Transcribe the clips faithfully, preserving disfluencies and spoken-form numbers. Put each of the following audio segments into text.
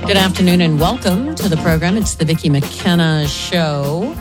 Good afternoon and welcome to the program. It's the Vicki McKenna Show.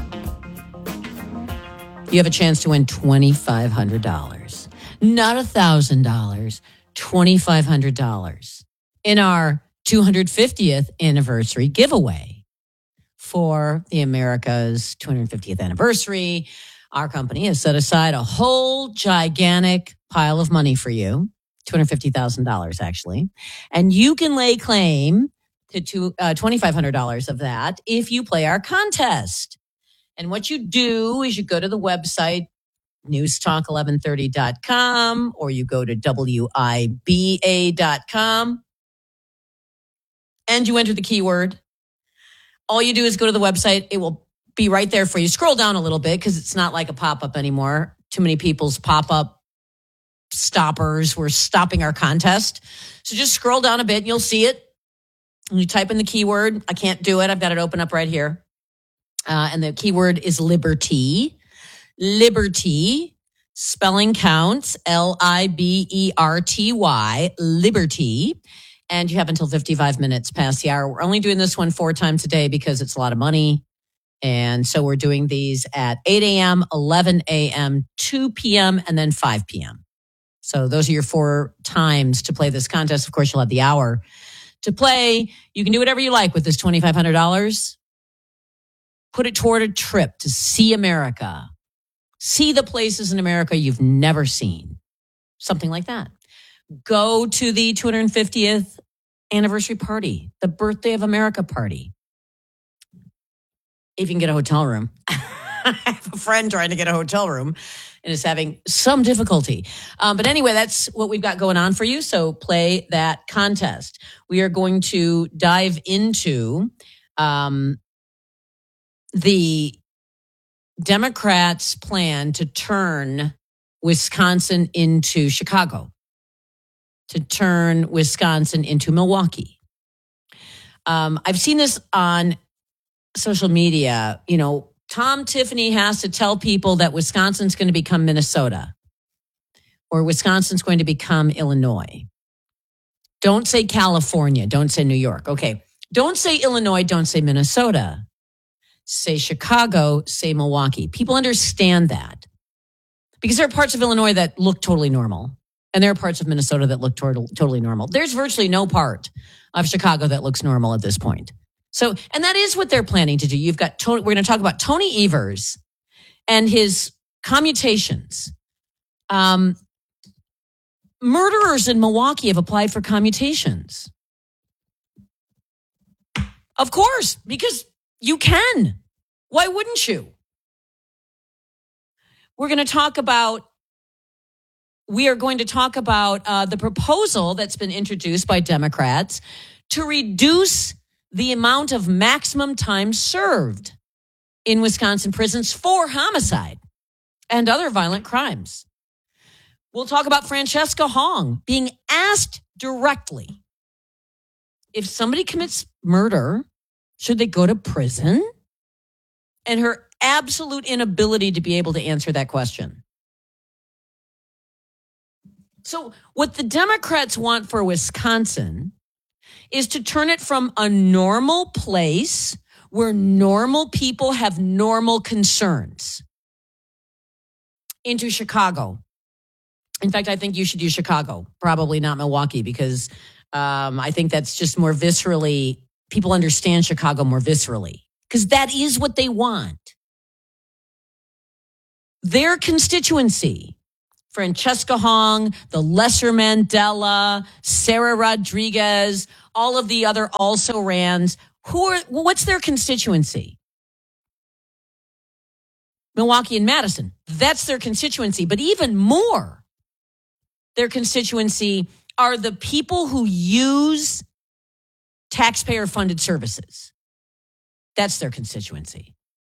You have a chance to win twenty-five hundred dollars. Not one thousand dollars, twenty-five hundred dollars in our two hundred fiftieth anniversary giveaway. For the America's two hundred fiftieth anniversary, our company has set aside a whole gigantic pile of money for you, two hundred fifty thousand dollars actually, and you can lay claim to two, uh, twenty-five hundred dollars of that if you play our contest. And what you do is you go to the website, news talk eleven thirty dot com, or you go to W I B A dot com, and you enter the keyword. All you do is go to the website. It will be right there for you. Scroll down a little bit because it's not like a pop-up anymore. Too many people's pop-up stoppers were stopping our contest. So just scroll down a bit and you'll see it. And you type in the keyword. I can't do it. I've got it open up right here. Uh, and the keyword is liberty. Liberty. Spelling counts. L I B E R T Y. Liberty. And you have until fifty-five minutes past the hour. We're only doing this one four times a day because it's a lot of money. And so we're doing these at eight a.m., eleven a.m., two p.m., and then five p.m. So those are your four times to play this contest. Of course, you'll have the hour to play. You can do whatever you like with this twenty-five hundred dollars. Put it toward a trip to see America. See the places in America you've never seen. Something like that. Go to the two hundred fiftieth anniversary party, the Birthday of America party. If you can get a hotel room. I have a friend trying to get a hotel room and is having some difficulty. Um, but anyway, that's what we've got going on for you. So play that contest. We are going to dive into um, the Democrats' plan to turn Wisconsin into Chicago, to turn Wisconsin into Milwaukee. Um, I've seen this on social media. You know, Tom Tiffany has to tell people that Wisconsin's going to become Minnesota or Wisconsin's going to become Illinois. Don't say California. Don't say New York. Okay. Don't say Illinois. Don't say Minnesota. Say Chicago. Say Milwaukee. People understand that because there are parts of Illinois that look totally normal and there are parts of Minnesota that look to- totally normal. There's virtually no part of Chicago that looks normal at this point. So, and that is what they're planning to do. You've got Tony, we're going to talk about Tony Evers and his commutations. Um, murderers in Milwaukee have applied for commutations. Of course, because you can. Why wouldn't you? We're going to talk about, we are going to talk about uh, the proposal that's been introduced by Democrats to reduce the amount of maximum time served in Wisconsin prisons for homicide and other violent crimes. We'll talk about Francesca Hong being asked directly, if somebody commits murder, should they go to prison? And her absolute inability to be able to answer that question. So what the Democrats want for Wisconsin is to turn it from a normal place where normal people have normal concerns into Chicago. In fact, I think you should use Chicago, probably not Milwaukee, because um, I think that's just more viscerally, people understand Chicago more viscerally, because that is what they want. Their constituency, Francesca Hong, the Lesser Mandela, Sarah Rodriguez, all of the other also-rans, who are, what's their constituency? Milwaukee and Madison. That's their constituency. But even more, their constituency are the people who use taxpayer-funded services. That's their constituency.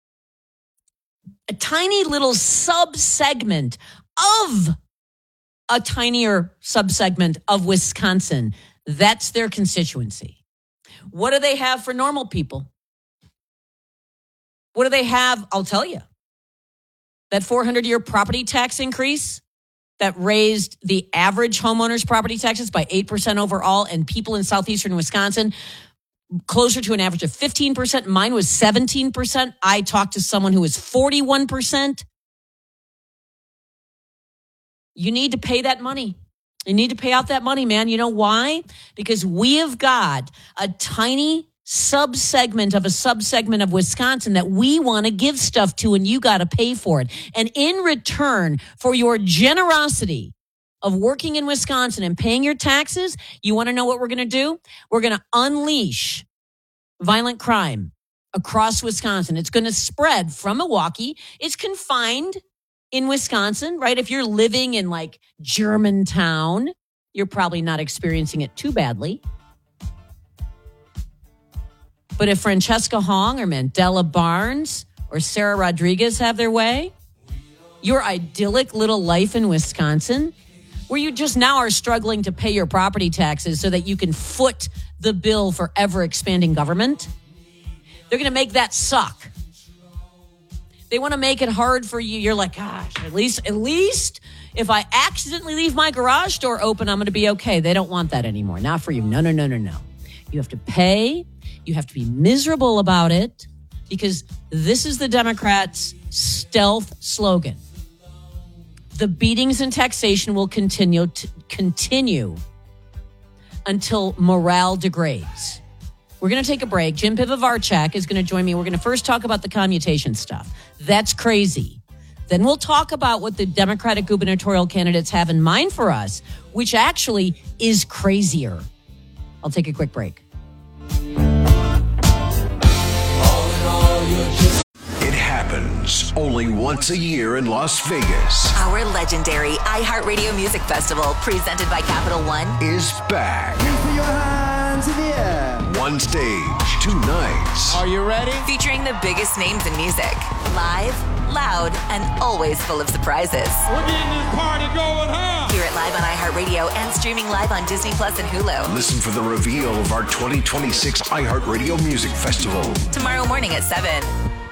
A tiny little sub-segment of a tinier subsegment of Wisconsin. That's their constituency. What do they have for normal people? What do they have? I'll tell you. That four hundred year property tax increase that raised the average homeowner's property taxes by eight percent overall, and people in southeastern Wisconsin closer to an average of fifteen percent. Mine was seventeen percent. I talked to someone who was forty-one percent. You need to pay that money. You need to pay out that money, man. You know why? Because we have got a tiny sub-segment of a sub-segment of Wisconsin that we want to give stuff to, and you got to pay for it. And in return for your generosity of working in Wisconsin and paying your taxes, you want to know what we're going to do? We're going to unleash violent crime across Wisconsin. It's going to spread from Milwaukee. It's confined in Wisconsin, right? If you're living in like Germantown, you're probably not experiencing it too badly. But if Francesca Hong or Mandela Barnes or Sarah Rodriguez have their way, your idyllic little life in Wisconsin, where you just now are struggling to pay your property taxes so that you can foot the bill for ever expanding government, they're going to make that suck. They want to make it hard for you. You're like, gosh, at least, at least if I accidentally leave my garage door open, I'm going to be okay. They don't want that anymore. Not for you. No, no, no, no, no. You have to pay. You have to be miserable about it because this is the Democrats' stealth slogan. The beatings and taxation will continue to continue until morale degrades. We're going to take a break. Jim Pivovarchak is going to join me. We're going to first talk about the commutation stuff. That's crazy. Then we'll talk about what the Democratic gubernatorial candidates have in mind for us, which actually is crazier. I'll take a quick break. It happens only once a year in Las Vegas. Our legendary iHeartRadio Music Festival, presented by Capital One, is back. Put your hands in the air. One stage, two nights. Are you ready? featuring the biggest names in music. Live, loud, and always full of surprises. We're getting this party going, huh? Hear it live on iHeartRadio and streaming live on Disney Plus and Hulu. Listen for the reveal of our twenty twenty-six iHeartRadio Music Festival. Tomorrow morning at seven.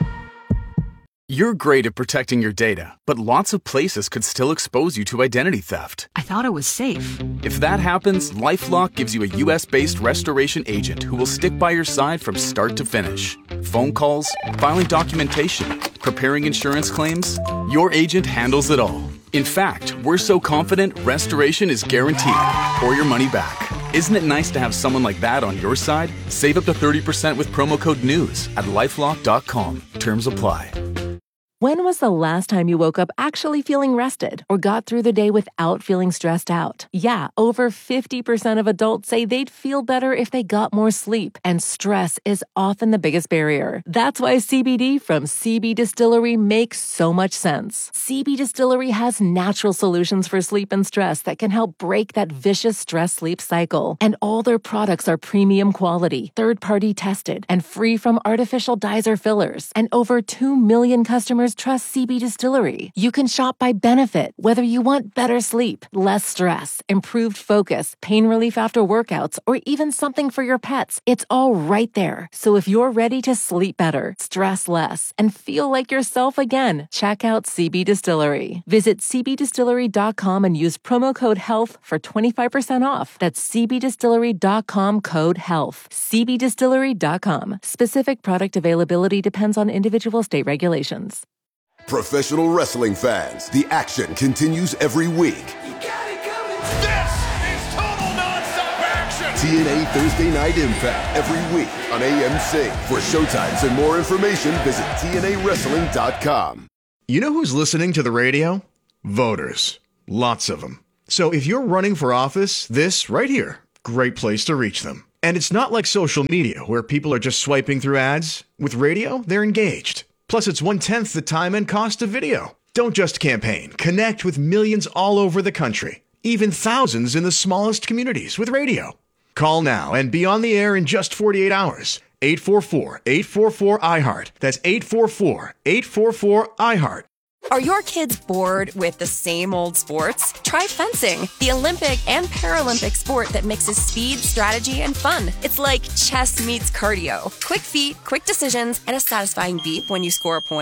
You're great at protecting your data, but lots of places could still expose you to identity theft. I thought it was safe. If that happens, LifeLock gives you a U S-based restoration agent who will stick by your side from start to finish. Phone calls, filing documentation, preparing insurance claims, your agent handles it all. In fact, we're so confident restoration is guaranteed or your money back. Isn't it nice to have someone like that on your side? Save up to thirty percent with promo code NEWS at lifelock dot com. Terms apply. When was the last time you woke up actually feeling rested or got through the day without feeling stressed out? Yeah, over fifty percent of adults say they'd feel better if they got more sleep, and stress is often the biggest barrier. That's why C B D from C B Distillery makes so much sense. C B Distillery has natural solutions for sleep and stress that can help break that vicious stress-sleep cycle. And all their products are premium quality, third-party tested, and free from artificial dyes or fillers. And over two million customers trust C B Distillery. You can shop by benefit, whether you want better sleep, less stress, improved focus, pain relief after workouts, or even something for your pets. It's all right there. So if you're ready to sleep better, stress less, and feel like yourself again, check out C B Distillery. Visit c b distillery dot com and use promo code HEALTH for twenty-five percent off. That's c b distillery dot com code HEALTH. c b distillery dot com. Specific product availability depends on individual state regulations. Professional wrestling fans, the action continues every week. You got it coming. This is total nonstop action. T N A Thursday Night Impact every week on A M C. For showtimes and more information, visit T N A wrestling dot com. You know who's listening to the radio? Voters. Lots of them. So if you're running for office, this right here, great place to reach them. And it's not like social media where people are just swiping through ads. With radio, they're engaged. Plus, it's one-tenth the time and cost of video. Don't just campaign. Connect with millions all over the country, even thousands in the smallest communities with radio. Call now and be on the air in just forty-eight hours. eight four four, eight four four, I heart. That's eight four four, eight four four, I heart. Are your kids bored with the same old sports? Try fencing, the Olympic and Paralympic sport that mixes speed, strategy, and fun. It's like chess meets cardio. Quick feet, quick decisions, and a satisfying beep when you score a point.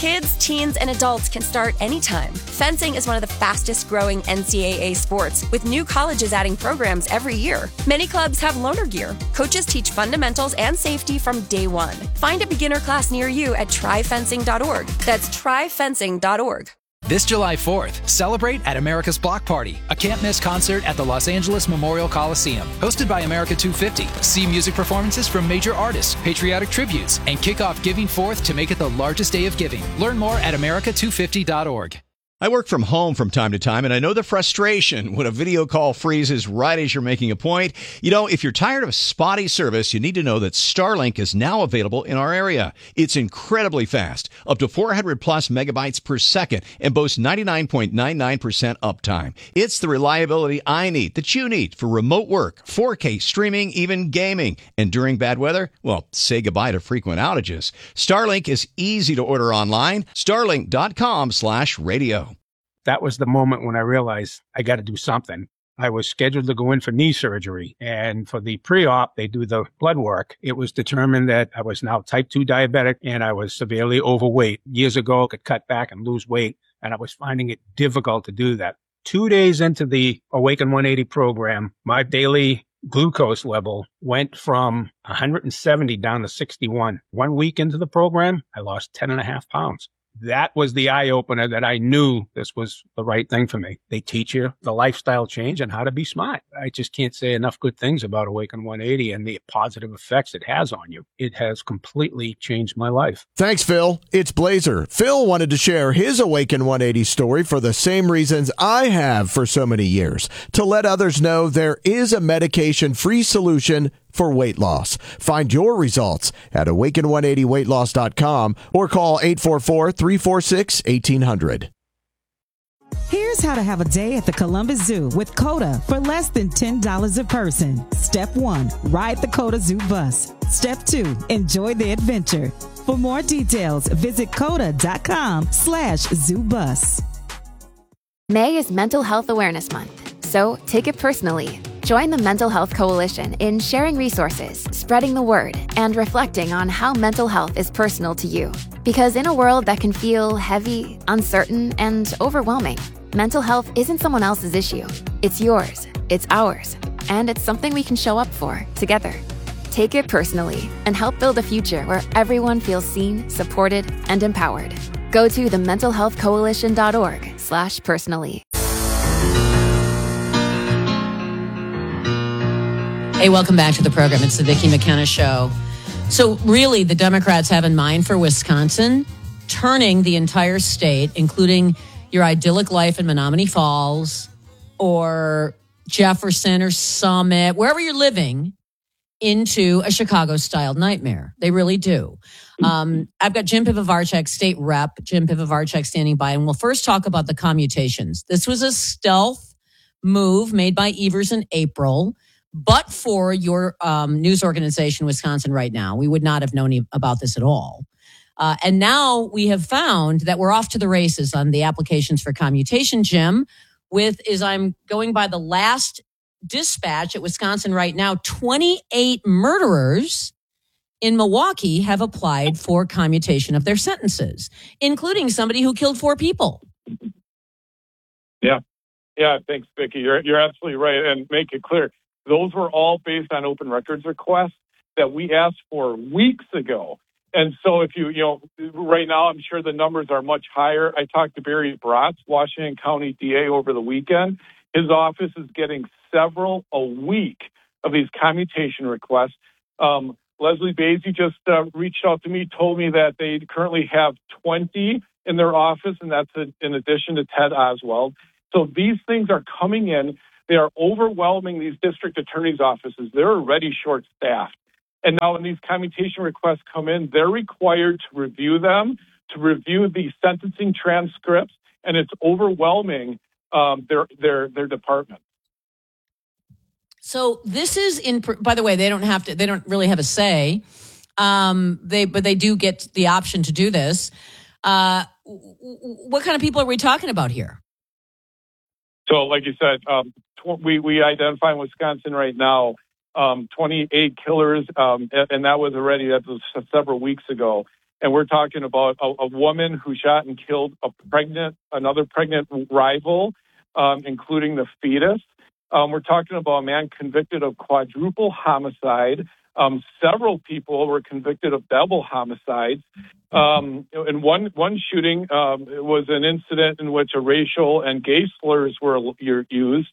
Kids, teens, and adults can start anytime. Fencing is one of the fastest growing N C double A sports, with new colleges adding programs every year. Many clubs have loaner gear. Coaches teach fundamentals and safety from day one. Find a beginner class near you at try fencing dot org. That's try fencing dot org. This July fourth, celebrate at America's Block Party, a can't-miss concert at the Los Angeles Memorial Coliseum. Hosted by America two fifty, see music performances from major artists, patriotic tributes, and kick off Giving Fourth to make it the largest day of giving. Learn more at america two fifty dot org. I work from home from time to time, and I know the frustration when a video call freezes right as you're making a point. You know, if you're tired of spotty service, you need to know that Starlink is now available in our area. It's incredibly fast, up to four hundred plus megabytes per second, and boasts ninety-nine point nine nine percent uptime. It's the reliability I need, that you need, for remote work, four K streaming, even gaming. And during bad weather, well, say goodbye to frequent outages. Starlink is easy to order online. starlink dot com slash radio. That was the moment when I realized I got to do something. I was scheduled to go in for knee surgery, and for the pre-op, they do the blood work. It was determined that I was now type two diabetic and I was severely overweight. Years ago, I could cut back and lose weight, and I was finding it difficult to do that. Two days into the Awaken one eighty program, my daily glucose level went from one hundred seventy down to sixty-one. One week into the program, I lost ten and a half pounds. That was the eye-opener that I knew this was the right thing for me. They teach you the lifestyle change and how to be smart. I just can't say enough good things about Awaken one eighty and the positive effects it has on you. It has completely changed my life. Thanks, Phil. It's Blazer. Phil wanted to share his Awaken one eighty story for the same reasons I have for so many years, to let others know there is a medication-free solution for weight loss. Find your results at awaken one eighty weight loss dot com or call eight four four, three four six, one eight hundred. Here's how to have a day at the Columbus Zoo with COTA for less than ten dollars a person. Step one, ride the COTA Zoo bus. Step two, enjoy the adventure. For more details, visit coda dot com slash zoo bus. May is Mental Health Awareness Month, so take it personally. Join the Mental Health Coalition in sharing resources, spreading the word, and reflecting on how mental health is personal to you. Because in a world that can feel heavy, uncertain, and overwhelming, mental health isn't someone else's issue. It's yours, it's ours, and it's something we can show up for together. Take it personally and help build a future where everyone feels seen, supported, and empowered. Go to the mental health coalition dot org slash personally. Hey, welcome back to the program. It's the Vicki McKenna Show. So really, the Democrats have in mind for Wisconsin turning the entire state, including your idyllic life in Menominee Falls or Jefferson or Summit, wherever you're living, into a Chicago-style nightmare. They really do. Um, I've got Jim Pivovarchuk, state rep, Jim Pivovarchuk standing by, and we'll first talk about the commutations. This was a stealth move made by Evers in April. But for your um, news organization, Wisconsin Right Now, we would not have known about this at all. Uh, and now we have found that we're off to the races on the applications for commutation, Jim, with, as I'm going by the last dispatch at Wisconsin Right Now, twenty-eight murderers in Milwaukee have applied for commutation of their sentences, including somebody who killed four people. Yeah. Yeah, thanks, Vicki. You're, you're absolutely right. And make it clear, those were all based on open records requests that we asked for weeks ago. And so if you, you know, right now, I'm sure the numbers are much higher. I talked to Barry Bratz, Washington County D A, over the weekend. His office is getting several a week of these commutation requests. Um, Leslie Basie just uh, reached out to me, told me that they currently have twenty in their office, and that's a, in addition to Ted Oswald. So these things are coming in. They are overwhelming these district attorneys' offices. They're already short-staffed. And now when these commutation requests come in, they're required to review them, to review the sentencing transcripts, and it's overwhelming um, their, their, their department. So this is in, by the way, they don't have to, they don't really have a say. Um, they, but they do get the option to do this. Uh, what kind of people are we talking about here? So, like you said, um, tw- we, we identify in Wisconsin right now um, twenty-eight killers, um, and, and that was already, that was several weeks ago. And we're talking about a, a woman who shot and killed a pregnant, another pregnant rival, um, including the fetus. Um, we're talking about a man convicted of quadruple homicide. Um, several people were convicted of double homicides. Um, in one one shooting, um, it was an incident in which a racial and gay slurs were used.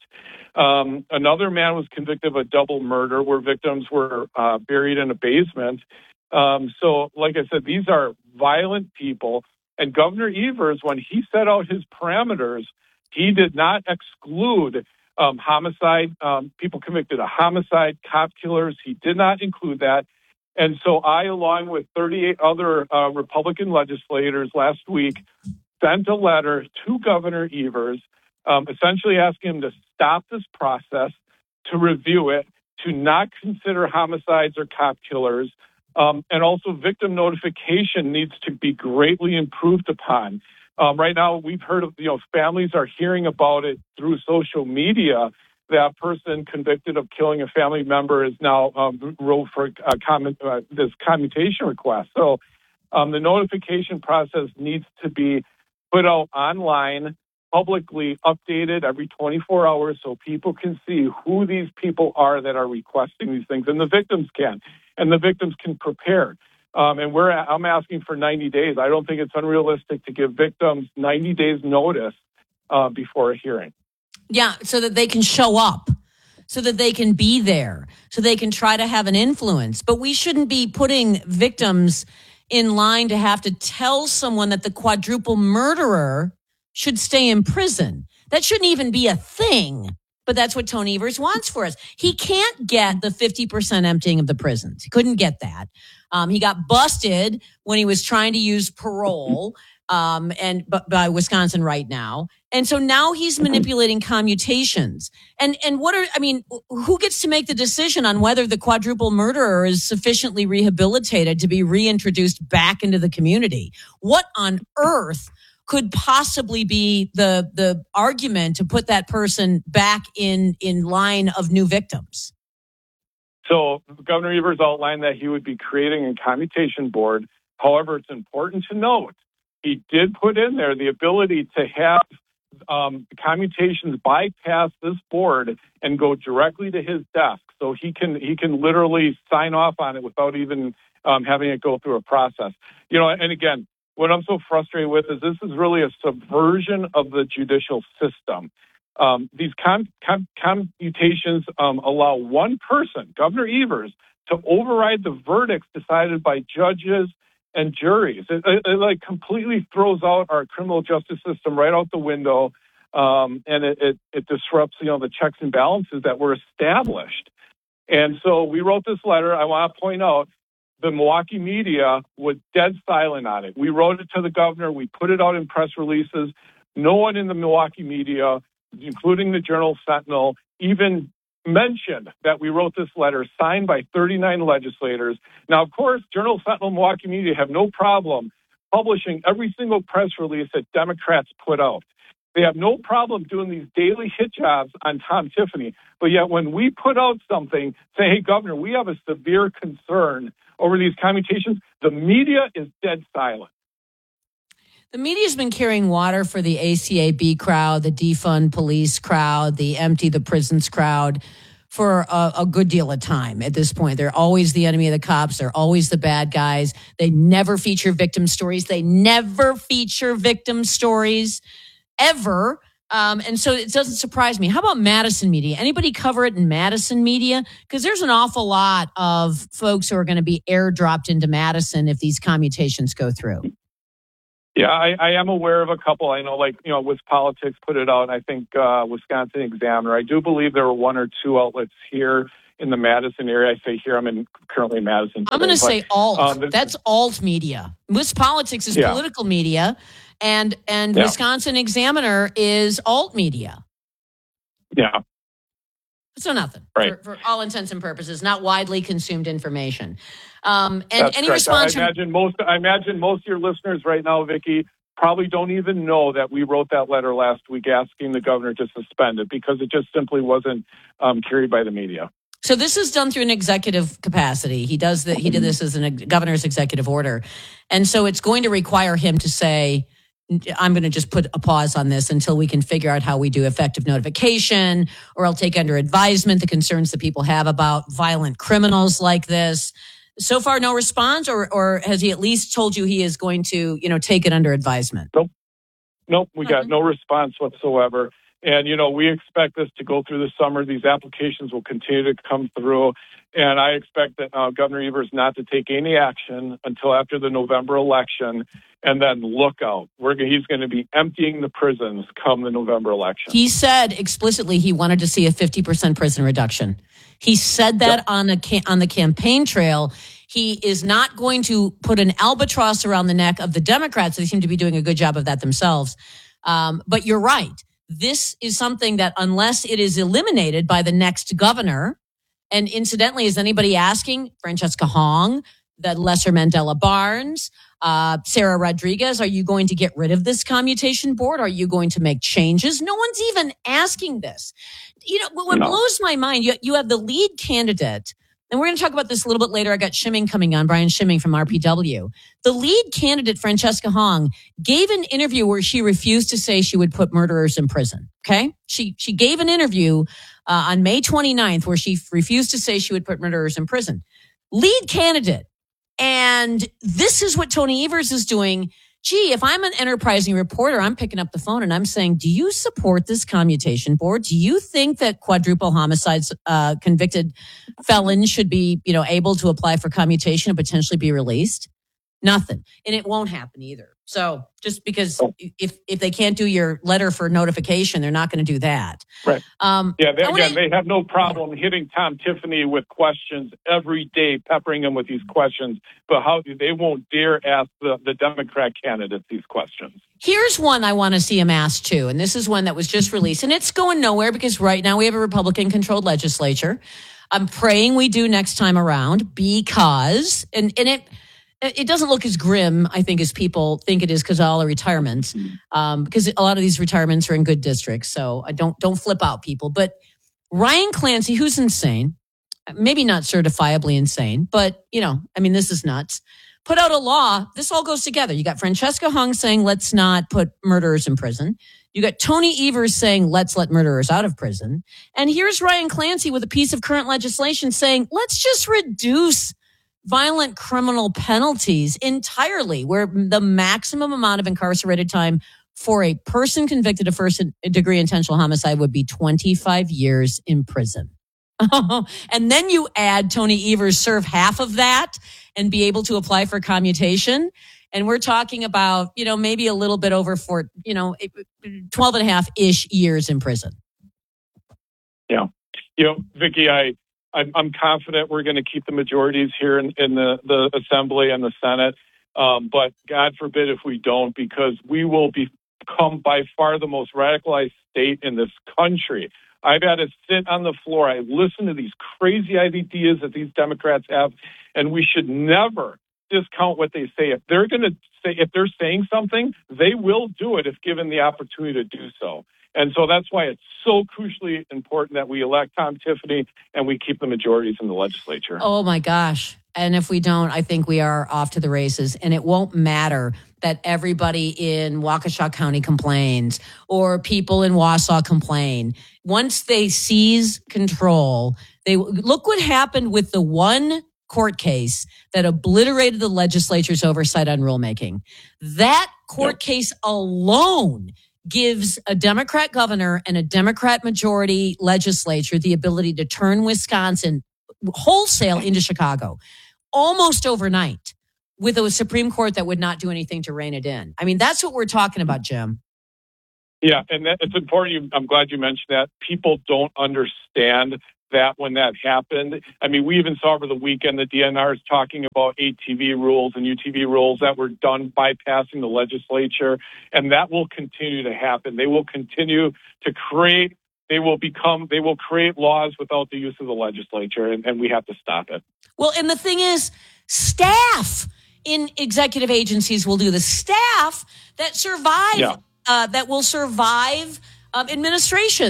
Um, another man was convicted of a double murder where victims were uh, buried in a basement. Um, so, like I said, these are violent people. And Governor Evers, when he set out his parameters, he did not exclude um, homicide, um, people convicted of homicide, cop killers. He did not include that. And so I, along with thirty-eight other uh, Republican legislators last week, sent a letter to Governor Evers, um, essentially asking him to stop this process, to review it, to not consider homicides or cop killers. Um, and also victim notification needs to be greatly improved upon. Um, right now, we've heard of, you know, families are hearing about it through social media. That person convicted of killing a family member is now um, wrote for a comment, uh, this commutation request. So um, the notification process needs to be put out online, publicly updated every twenty-four hours so people can see who these people are that are requesting these things, and the victims can, and the victims can prepare. Um, and we're I'm asking for ninety days. I don't think it's unrealistic to give victims ninety days notice uh, before a hearing. Yeah, so that they can show up, so that they can be there, so they can try to have an influence. But we shouldn't be putting victims in line to have to tell someone that the quadruple murderer should stay in prison. That shouldn't even be a thing. But that's what Tony Evers wants for us. He can't get the fifty percent emptying of the prisons. He couldn't get that. Um, he got busted when he was trying to use parole um, and b- by Wisconsin right now. And so now he's manipulating commutations. And and what are, I mean, who gets to make the decision on whether the quadruple murderer is sufficiently rehabilitated to be reintroduced back into the community? What on earth could possibly be the the argument to put that person back in, in line of new victims? So Governor Evers outlined that he would be creating a commutation board. However, it's important to note, he did put in there the ability to have um, commutations bypass this board and go directly to his desk. So he can he can literally sign off on it without even um, having it go through a process. You know, and again, what I'm so frustrated with is this is really a subversion of the judicial system. Um, these com- com- commutations um, allow one person, Governor Evers, to override the verdicts decided by judges and juries. It, it, it like completely throws out our criminal justice system right out the window, um, and it, it, it disrupts, you know, the checks and balances that were established. And so we wrote this letter. I want to point out the Milwaukee media was dead silent on it. We wrote it to the governor. We put it out in press releases. No one in the Milwaukee media, including the Journal Sentinel, even mentioned that we wrote this letter signed by thirty-nine legislators. Now, of course, Journal Sentinel, Milwaukee media have no problem publishing every single press release that Democrats put out. They have no problem doing these daily hit jobs on Tom Tiffany. But yet when we put out something, say, hey, Governor, we have a severe concern over these commutations, the media is dead silent. The media's been carrying water for the A C A B crowd, the defund police crowd, the empty the prisons crowd for a, a good deal of time at this point. They're always the enemy of the cops. They're always the bad guys. They never feature victim stories. They never feature victim stories ever. Um, and so it doesn't surprise me. How about Madison media? Anybody cover it in Madison media? Because there's an awful lot of folks who are going to be airdropped into Madison if these commutations go through. Yeah, I, I am aware of a couple. I know, like, you know, WisPolitics put it out. I think uh, Wisconsin Examiner. I do believe there were one or two outlets here in the Madison area. I say here, I'm in currently in Madison. I'm going to say alt. Um, That's alt media. WisPolitics is yeah. political media, and and yeah. Wisconsin Examiner is alt media. Yeah. So nothing, right. for, for all intents and purposes, not widely consumed information. Um, and That's any correct. response? I imagine most. I imagine most of your listeners right now, Vicki, probably don't even know that we wrote that letter last week asking the governor to suspend it because it just simply wasn't um, carried by the media. So this is done through an executive capacity. He does that. He did this as a governor's executive order. And so it's going to require him to say, I'm going to just put a pause on this until we can figure out how we do effective notification, or I'll take under advisement the concerns that people have about violent criminals like this. So far, no response, or or has he at least told you he is going to, you know, take it under advisement? Nope. Nope. We Okay. got no response whatsoever. And, you know, we expect this to go through the summer. These applications will continue to come through. And I expect that uh, Governor Evers not to take any action until after the November election. And then look out. We're, he's going to be emptying the prisons come the November election. He said explicitly he wanted to see a fifty percent prison reduction. He said that yep. on, a, on the campaign trail. He is not going to put an albatross around the neck of the Democrats. They seem to be doing a good job of that themselves. Um, but you're right. This is something that unless it is eliminated by the next governor, and incidentally, is anybody asking Francesca Hong, the Lesser Mandela Barnes, uh, Sarah Rodriguez, are you going to get rid of this commutation board? Are you going to make changes? No one's even asking this. You know, what no. blows my mind, you, you have the lead candidate, and we're going to talk about this a little bit later. I got Schimming coming on, Brian Schimming from R P W. The lead candidate, Francesca Hong, gave an interview where she refused to say she would put murderers in prison. Okay? She she gave an interview uh, on May twenty-ninth where she refused to say she would put murderers in prison. Lead candidate. And this is what Tony Evers is doing. Gee, if I'm an enterprising reporter, I'm picking up the phone and I'm saying, do you support this commutation board? Do you think that quadruple homicides, uh, convicted felons should be, you know, able to apply for commutation and potentially be released? Nothing. And it won't happen either. So just because if, if they can't do your letter for notification, they're not going to do that. Right. Um, yeah, they, wanna, again, they have no problem hitting Tom Tiffany with questions every day, peppering him with these questions. But how they won't dare ask the, the Democrat candidates these questions. Here's one I want to see him ask too. And this is one that was just released. And it's going nowhere because right now we have a Republican-controlled legislature. I'm praying we do next time around because, and, and it... It doesn't look as grim, I think, as people think it is because of all the retirements. Um, because a lot of these retirements are in good districts. So I don't don't flip out, people. But Ryan Clancy, who's insane, maybe not certifiably insane, but, you know, I mean, this is nuts, put out a law. This all goes together. You got Francesca Hong saying, let's not put murderers in prison. You got Tony Evers saying, let's let murderers out of prison. And here's Ryan Clancy with a piece of current legislation saying, let's just reduce violent criminal penalties entirely, where the maximum amount of incarcerated time for a person convicted of first degree intentional homicide would be twenty-five years in prison. And then you add Tony Evers serve half of that and be able to apply for commutation. And we're talking about, you know, maybe a little bit over for, you know, twelve and a half ish years in prison. Yeah. You know, Vicki, I, I'm, I'm confident we're going to keep the majorities here in, in the, the Assembly and the Senate. Um, but God forbid if we don't, because we will become by far the most radicalized state in this country. I've had to sit on the floor. I listen to these crazy ideas that these Democrats have, and we should never discount what they say. If they're going to say, if they're saying something, they will do it if given the opportunity to do so. And so that's why it's so crucially important that we elect Tom Tiffany and we keep the majorities in the legislature. Oh, my gosh. And if we don't, I think we are off to the races. And it won't matter that everybody in Waukesha County complains or people in Wausau complain. Once they seize control, they look what happened with the one court case that obliterated the legislature's oversight on rulemaking. That court yep. case alone gives a Democrat governor and a Democrat majority legislature the ability to turn Wisconsin wholesale into Chicago almost overnight with a Supreme Court that would not do anything to rein it in. I mean, that's what we're talking about, Jim. Yeah, and that, it's important. You, I'm glad you mentioned that. People don't understand that when that happened. I mean, we even saw over the weekend the D N R is talking about A T V rules and U T V rules that were done bypassing the legislature, and that will continue to happen. They will continue to create, they will become, they will create laws without the use of the legislature, and, and we have to stop it. Well, and the thing is, staff in executive agencies will do the staff that survive, yeah. uh, that will survive um, administrations.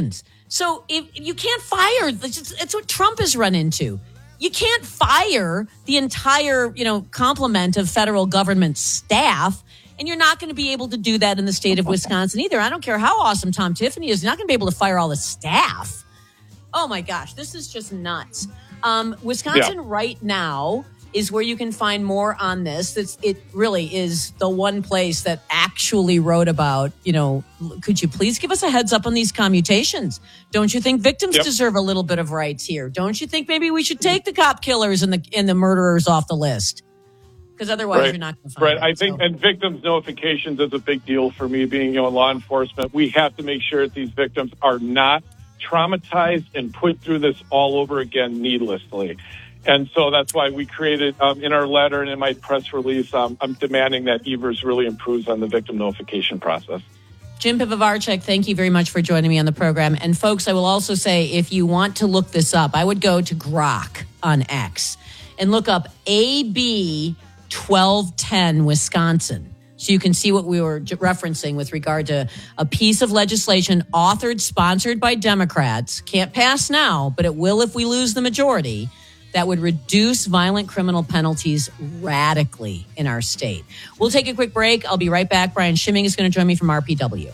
So if you can't fire, it's what Trump has run into. You can't fire the entire, you know, complement of federal government staff, and you're not going to be able to do that in the state of Wisconsin either. I don't care how awesome Tom Tiffany is. You're not going to be able to fire all the staff. Oh, my gosh. This is just nuts. Um, Wisconsin yeah. right now is where you can find more on this. It's, it really is the one place that actually wrote about, you know, could you please give us a heads up on these commutations? Don't you think victims yep. deserve a little bit of rights here? Don't you think maybe we should take the cop killers and the and the murderers off the list? Because otherwise right. you're not going to find Right. it, I think, so. and victims notifications is a big deal for me being, you know, law enforcement. We have to make sure that these victims are not traumatized and put through this all over again needlessly. And so that's why we created um, in our letter and in my press release, um, I'm demanding that Evers really improves on the victim notification process. Jim Pivovarczyk, thank you very much for joining me on the program. And folks, I will also say, if you want to look this up, I would go to Grok on X and look up A B twelve ten Wisconsin. So you can see what we were referencing with regard to a piece of legislation authored, sponsored by Democrats. Can't pass now, but it will if we lose the majority. That would reduce violent criminal penalties radically in our state. We'll take a quick break. I'll be right back. Brian Schimming is going to join me from R P W.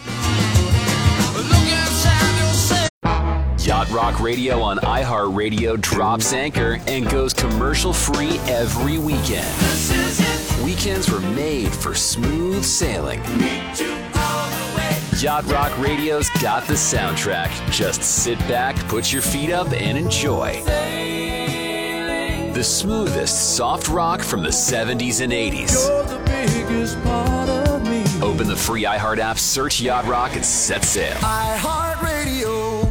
Yacht Rock Radio on iHeartRadio drops anchor and goes commercial-free every weekend. Weekends were made for smooth sailing. Yacht Rock Radio's got the soundtrack. Just sit back, put your feet up, and enjoy. The smoothest soft rock from the seventies and eighties. Open the free iHeart app, search Yacht Rock, and set sail. iHeartRadio.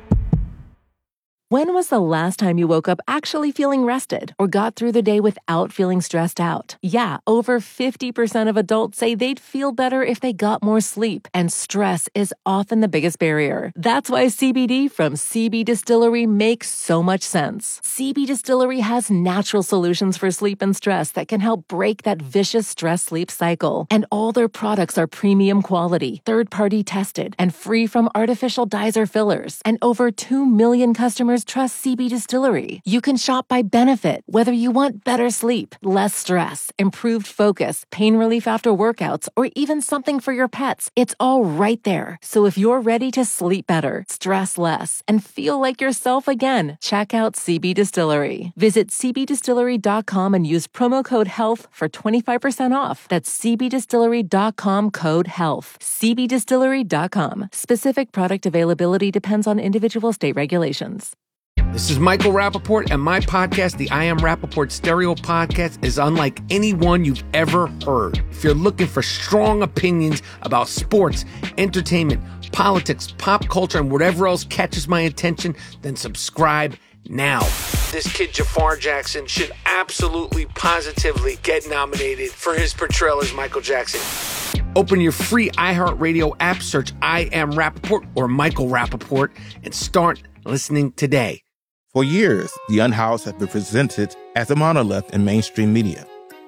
When was the last time you woke up actually feeling rested or got through the day without feeling stressed out? Yeah, over fifty percent of adults say they'd feel better if they got more sleep, and stress is often the biggest barrier. That's why C B D from C B Distillery makes so much sense. C B Distillery has natural solutions for sleep and stress that can help break that vicious stress-sleep cycle. And all their products are premium quality, third-party tested, and free from artificial dyes or fillers. And over two million customers trust C B Distillery. You can shop by benefit, whether you want better sleep, less stress, improved focus, pain relief after workouts, or even something for your pets. It's all right there. So if you're ready to sleep better, stress less, and feel like yourself again, check out C B Distillery. Visit c b distillery dot com and use promo code HEALTH for twenty-five percent off. That's c b distillery dot com code HEALTH. c b distillery dot com. Specific product availability depends on individual state regulations. This is Michael Rappaport, and my podcast, the I Am Rappaport Stereo Podcast, is unlike any one you've ever heard. If you're looking for strong opinions about sports, entertainment, politics, pop culture, and whatever else catches my attention, then subscribe now. This kid, Jafar Jackson, should absolutely, positively get nominated for his portrayal as Michael Jackson. Open your free iHeartRadio app, search I Am Rappaport or Michael Rappaport, and start listening today. For years, The Unhoused has been presented as a monolith in mainstream media.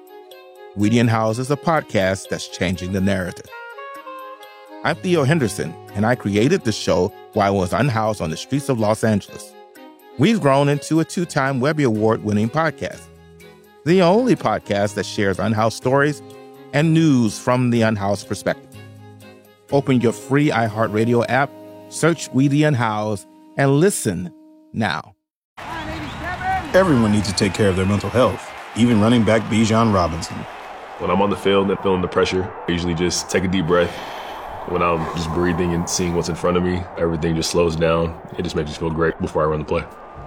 We The Unhoused is a podcast that's changing the narrative. I'm Theo Henderson, and I created the show while I was unhoused on the streets of Los Angeles. We've grown into a two-time Webby Award-winning podcast, the only podcast that shares unhoused stories and news from the unhoused perspective. Open your free iHeartRadio app, search We The Unhoused, and listen now. Everyone needs to take care of their mental health, even running back Bijan Robinson. When I'm on the field and feeling the pressure, I usually just take a deep breath. When I'm just breathing and seeing what's in front of me, everything just slows down. It just makes me feel great before I run the play.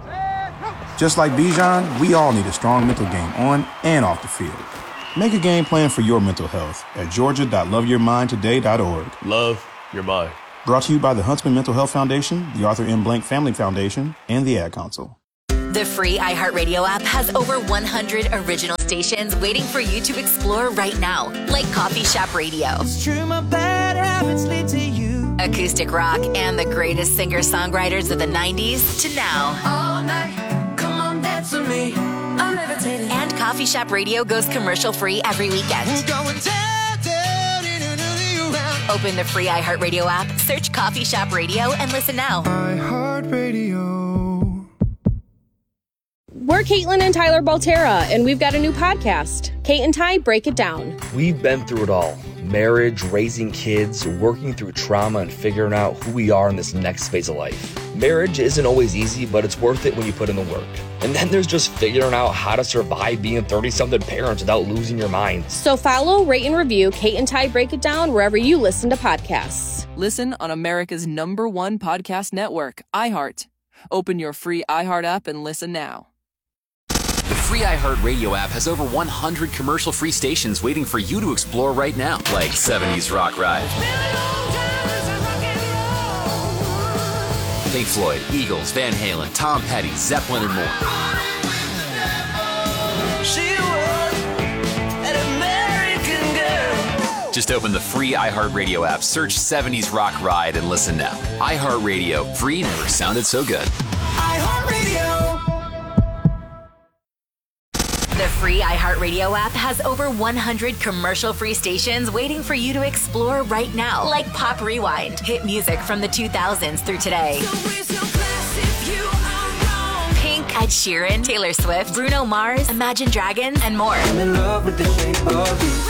Just like Bijan, we all need a strong mental game on and off the field. Make a game plan for your mental health at georgia dot love your mind today dot org. Love your mind. Brought to you by the Huntsman Mental Health Foundation, the Arthur M. Blank Family Foundation, and the Ad Council. The free iHeartRadio app has over one hundred original stations waiting for you to explore right now, like Coffee Shop Radio, It's true, my bad habits lead to you. acoustic rock, and the greatest singer-songwriters of the nineties to now. All night, come on, dance with me. I'm levitating. And Coffee Shop Radio goes commercial-free every weekend. We're going down, down, in another round. Open the free iHeartRadio app, search Coffee Shop Radio, and listen now. iHeartRadio. We're Caitlin and Tyler Baltera, and we've got a new podcast, Kate and Ty Break It Down. We've been through it all. Marriage, raising kids, working through trauma, and figuring out who we are in this next phase of life. Marriage isn't always easy, but it's worth it when you put in the work. And then there's just figuring out how to survive being thirty-something parents without losing your mind. So follow, rate, and review Kate and Ty Break It Down wherever you listen to podcasts. Listen on America's number one podcast network, iHeart. Open your free iHeart app and listen now. The free iHeartRadio app has over one hundred commercial-free stations waiting for you to explore right now, like seventies Rock Ride, Pink Floyd, Eagles, Van Halen, Tom Petty, Zeppelin, and more. She was an American girl. Just open the free iHeartRadio app, search seventies Rock Ride, and listen now. iHeartRadio, free never sounded so good. iHeartRadio. The free iHeartRadio app has over one hundred commercial-free stations waiting for you to explore right now, like Pop Rewind, hit music from the two thousands through today. Pink, Ed Sheeran, Taylor Swift, Bruno Mars, Imagine Dragons, and more. I'm in love with the shape of you.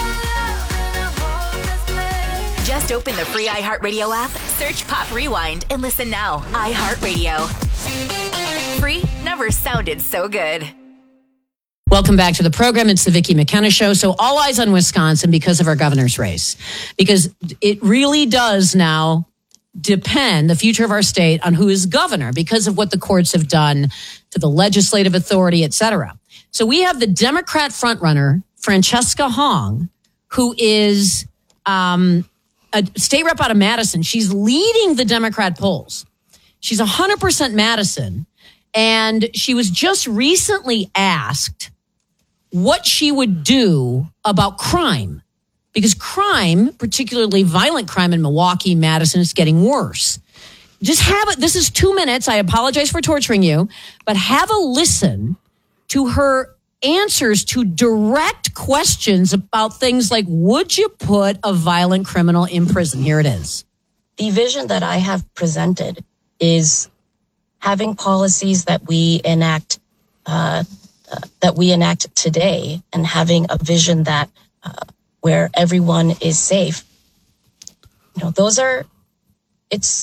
Just open the free iHeartRadio app, search Pop Rewind, and listen now. iHeartRadio. Free never sounded so good. Welcome back to the program. It's the Vicki McKenna Show. So all eyes on Wisconsin because of our governor's race. Because it really does now depend, the future of our state, on who is governor because of what the courts have done to the legislative authority, et cetera. So we have the Democrat frontrunner, Francesca Hong, who is um, a state rep out of Madison. She's leading the Democrat polls. She's one hundred percent Madison. And she was just recently asked what she would do about crime, because crime, particularly violent crime in Milwaukee, Madison, is getting worse. Just have it. This is two minutes. I apologize for torturing you, but have a listen to her answers to direct questions about things like, would you put a violent criminal in prison? Here it is. The vision that I have presented is having policies that we enact uh, uh, that we enact today, and having a vision that uh, where everyone is safe. You know, those are. It's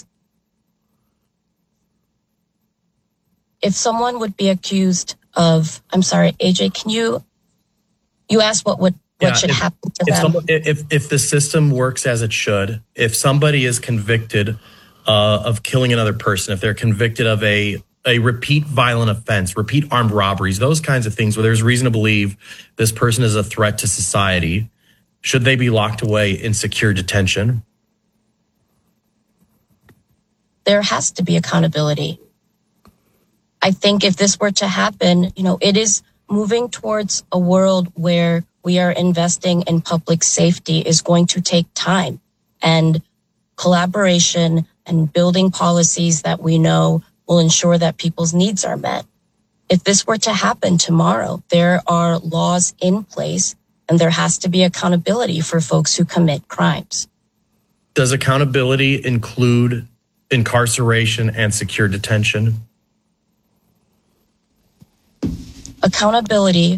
if someone would be accused of. I'm sorry, A J. Can you? You asked what would what yeah, should if, happen to if them. Someone, if if the system works as it should, if somebody is convicted Uh, of killing another person, if they're convicted of a a repeat violent offense, repeat armed robberies, those kinds of things where there's reason to believe this person is a threat to society, should they be locked away in secure detention? There has to be accountability. I think if this were to happen, you know, it is moving towards a world where we are investing in public safety is going to take time and collaboration and building policies that we know will ensure that people's needs are met. If this were to happen tomorrow, there are laws in place and there has to be accountability for folks who commit crimes. Does accountability include incarceration and secure detention? Accountability.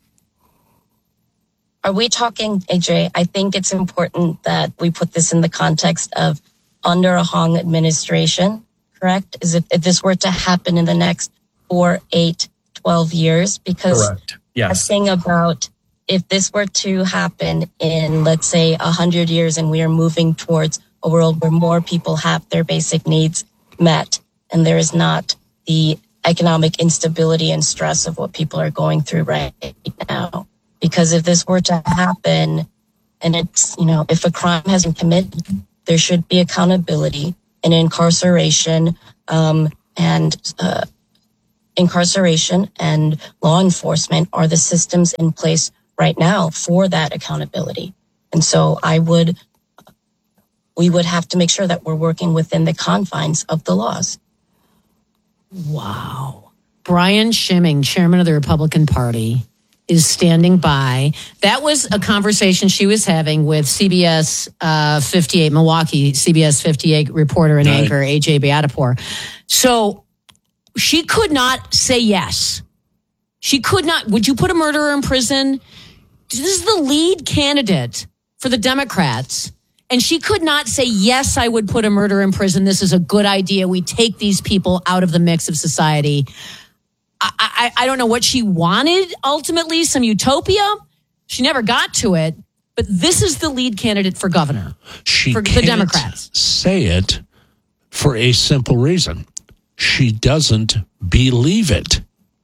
Are we talking, A J? I think it's important that we put this in the context of under a Hong administration, correct? Is if, if this were to happen in the next four, eight, twelve years, because Correct. Yes. a thing about if this were to happen in, let's say, a hundred years and we are moving towards a world where more people have their basic needs met and there is not the economic instability and stress of what people are going through right now. Because if this were to happen and it's, you know, if a crime has been committed, there should be accountability and incarceration, um, and uh, incarceration and law enforcement are the systems in place right now for that accountability. And so I would, we would have to make sure that we're working within the confines of the laws. Wow. Brian Schimming, chairman of the Republican Party, is standing by. That was a conversation she was having with C B S uh, fifty-eight Milwaukee, C B S fifty-eight reporter and right. anchor A J Beatapur. So she could not say yes. She could not. Would you put a murderer in prison? This is the lead candidate for the Democrats. And she could not say, yes, I would put a murderer in prison. This is a good idea. We take these people out of the mix of society. I, I, I don't know what she wanted, ultimately, some utopia. She never got to it. But this is the lead candidate for governor she for can't the Democrats. Say it for a simple reason. She doesn't believe it.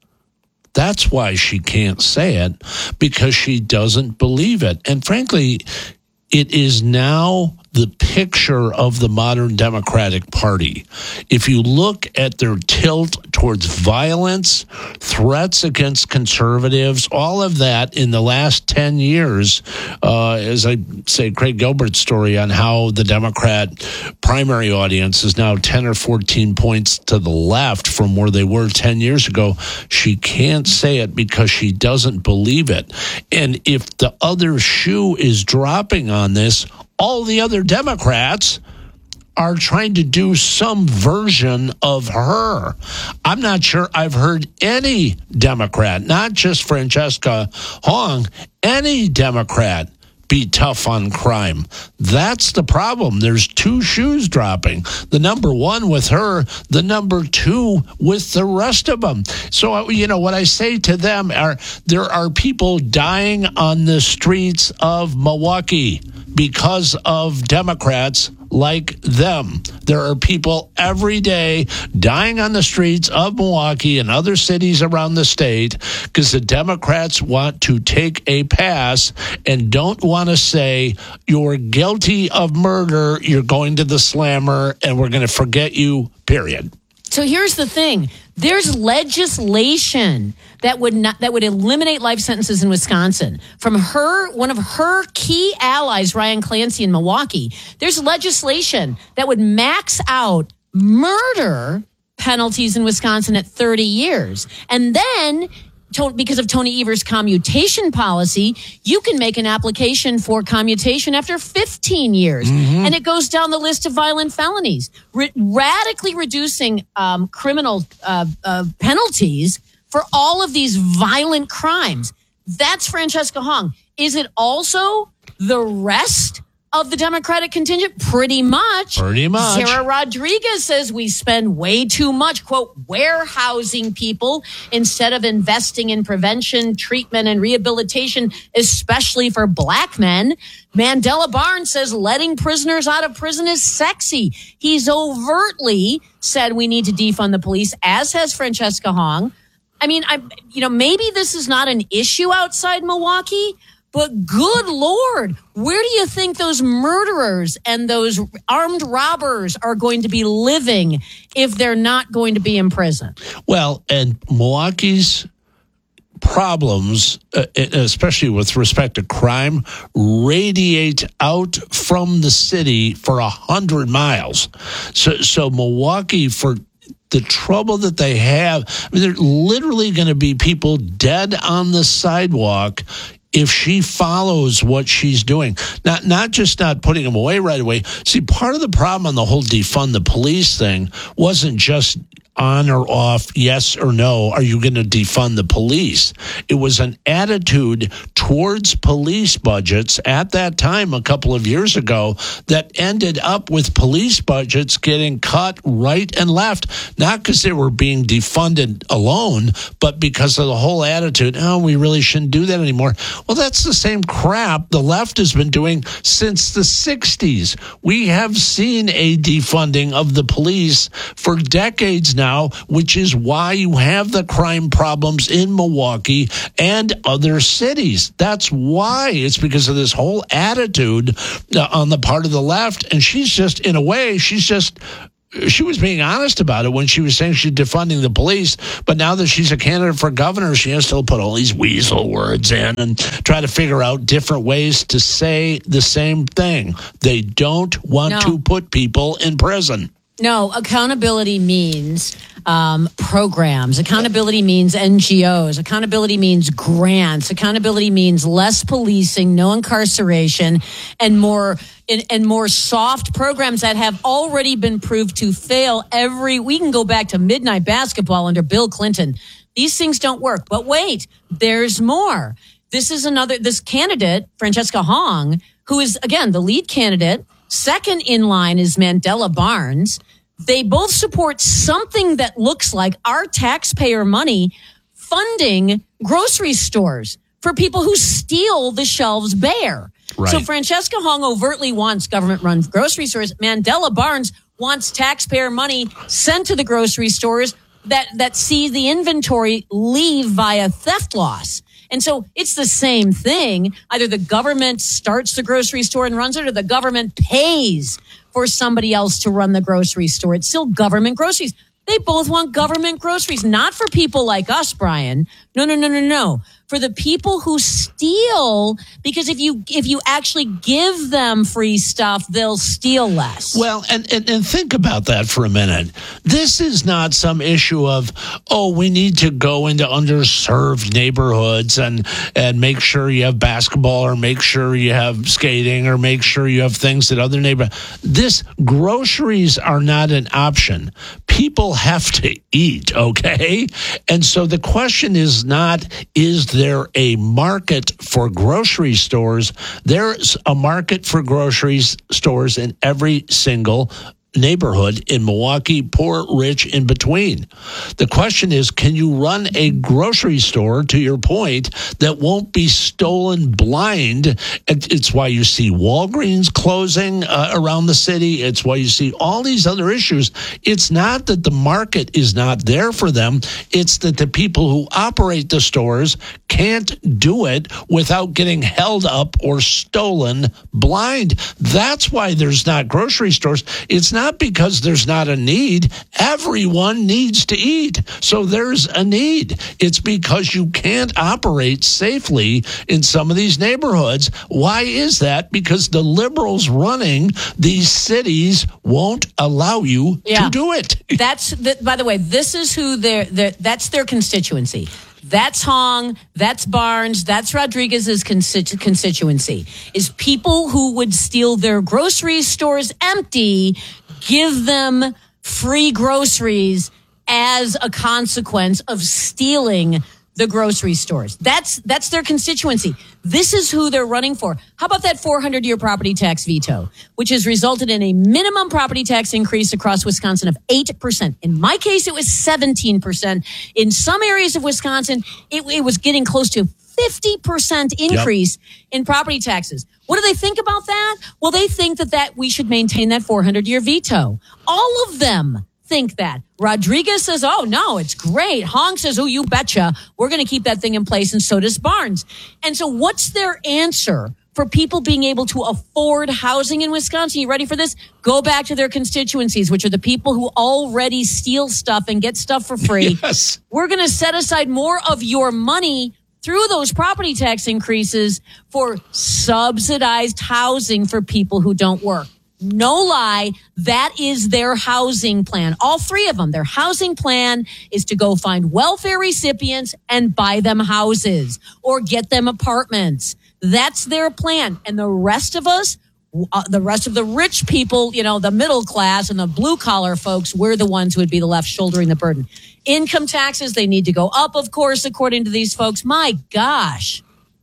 That's why she can't say it, because she doesn't believe it. And frankly, it is now the picture of the modern Democratic Party. If you look at their tilt towards violence, threats against conservatives, all of that in the last ten years, uh, as I say, Craig Gilbert's story on how the Democrat primary audience is now ten or fourteen points to the left from where they were ten years ago. She can't say it because she doesn't believe it. And if the other shoe is dropping on this, all the other Democrats are trying to do some version of her. I'm not sure I've heard any Democrat, not just Francesca Hong, any Democrat be tough on crime. That's the problem. There's two shoes dropping. The number one with her, the number two with the rest of them. So, you know, what I say to them are, there are people dying on the streets of Milwaukee because of Democrats like them. There are people every day dying on the streets of Milwaukee and other cities around the state because the Democrats want to take a pass and don't want to say, you're guilty of murder, you're going to the slammer, and we're going to forget you, period. So here's the thing. There's legislation that would not that would eliminate life sentences in Wisconsin. From her, one of her key allies, Ryan Clancy in Milwaukee, there's legislation that would max out murder penalties in Wisconsin at thirty years. And then, because of Tony Evers' commutation policy, you can make an application for commutation after fifteen years. Mm-hmm. And it goes down the list of violent felonies, R- radically reducing um, criminal uh, uh, penalties for all of these violent crimes. That's Francesca Hong. Is it also the rest of the Democratic contingent? Pretty much. Pretty much. Sarah Rodriguez says we spend way too much, quote, warehousing people instead of investing in prevention, treatment, and rehabilitation, especially for black men. Mandela Barnes says letting prisoners out of prison is sexy. He's overtly said we need to defund the police, as has Francesca Hong. I mean, I, you know, maybe this is not an issue outside Milwaukee, but good Lord, where do you think those murderers and those armed robbers are going to be living if they're not going to be in prison? Well, and Milwaukee's problems, uh, especially with respect to crime, radiate out from the city for a hundred miles. So, so Milwaukee, for the trouble that they have, I mean, there are literally going to be people dead on the sidewalk if she follows what she's doing. Not not just not putting them away right away. See, part of the problem on the whole defund the police thing wasn't just on or off, yes or no, are you going to defund the police? It was an attitude towards police budgets at that time a couple of years ago that ended up with police budgets getting cut right and left, not because they were being defunded alone, but because of the whole attitude, oh, we really shouldn't do that anymore. Well, that's the same crap the left has been doing since the sixties. We have seen a defunding of the police for decades now. Now, which is why you have the crime problems in Milwaukee and other cities. That's why. It's because of this whole attitude uh, on the part of the left. And she's just, in a way, she's just, she was being honest about it when she was saying she's defunding the police. But now that she's a candidate for governor, she has to put all these weasel words in and try to figure out different ways to say the same thing. They don't want no. to put people in prison. No, accountability means um, programs. Accountability means N G Os. Accountability means grants. Accountability means less policing, no incarceration, and more and, and more soft programs that have already been proved to fail. Every we can go back to midnight basketball under Bill Clinton. These things don't work. But wait, there's more. This is another. This candidate, Francesca Hong, who is again the lead candidate. Second in line is Mandela Barnes. They both support something that looks like our taxpayer money funding grocery stores for people who steal the shelves bare. Right. So Francesca Hong overtly wants government-run grocery stores. Mandela Barnes wants taxpayer money sent to the grocery stores that, that see the inventory leave via theft loss. And so it's the same thing. Either the government starts the grocery store and runs it, or the government pays for somebody else to run the grocery store. It's still government groceries. They both want government groceries, not for people like us, Brian. No, no, no, no, no. For the people who steal, because if you if you actually give them free stuff, they'll steal less. Well, and, and, and think about that for a minute. This is not some issue of, oh, we need to go into underserved neighborhoods and, and make sure you have basketball or make sure you have skating or make sure you have things that other neighborhoods. This, groceries are not an option. People have to eat, okay? And so the question is not, is there a market for grocery stores? There's a market for grocery stores in every single neighborhood in Milwaukee, poor, rich, in between. The question is, can you run a grocery store, to your point, that won't be stolen blind? It's why you see Walgreens closing uh, around the city. It's why you see all these other issues. It's not that the market is not there for them. It's that the people who operate the stores can't do it without getting held up or stolen blind. That's why there's not grocery stores. It's not because there's not a need. Everyone needs to eat. So there's a need. It's because you can't operate safely in some of these neighborhoods. Why is that? Because the liberals running these cities won't allow you Yeah. to do it. That's the, by the way, this is who their that's their constituency. That's Hong, that's Barnes, that's Rodriguez's constitu- constituency, is people who would steal their grocery stores empty, give them free groceries as a consequence of stealing the grocery stores. That's that's their constituency. This is who they're running for. How about that four hundred year property tax veto, which has resulted in a minimum property tax increase across Wisconsin of eight percent. In my case, it was seventeen percent. In some areas of Wisconsin, it, it was getting close to fifty percent increase yep. in property taxes. What do they think about that? Well, they think that, that we should maintain that four hundred year veto. All of them think that. Rodriguez says, oh, no, it's great. Hong says, oh, you betcha. We're going to keep that thing in place, and so does Barnes. And so what's their answer for people being able to afford housing in Wisconsin? You ready for this? Go back to their constituencies, which are the people who already steal stuff and get stuff for free. Yes. We're going to set aside more of your money through those property tax increases for subsidized housing for people who don't work. No lie, that is their housing plan. All three of them. Their housing plan is to go find welfare recipients and buy them houses or get them apartments. That's their plan. And the rest of us, uh, the rest of the rich people, you know, the middle class and the blue collar folks, we're the ones who would be the left shouldering the burden. Income taxes, they need to go up, of course, according to these folks. My gosh.